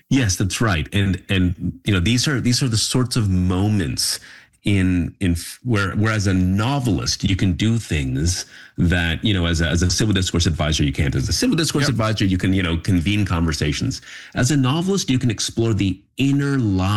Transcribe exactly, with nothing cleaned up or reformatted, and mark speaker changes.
Speaker 1: Yes, that's right. And and you know, these are these are the sorts of moments in in f- where whereas a novelist you can do things that, you know, as a, as a civil discourse advisor you can't. As a civil discourse
Speaker 2: Yep.
Speaker 1: advisor you can, you know, convene conversations. As a novelist you can explore the inner life